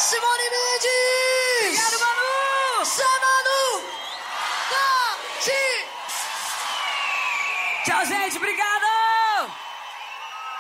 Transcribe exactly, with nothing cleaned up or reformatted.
Simone Mendes! Obrigado, Manu! Zé Manu! Tati! Tchau, gente, obrigada!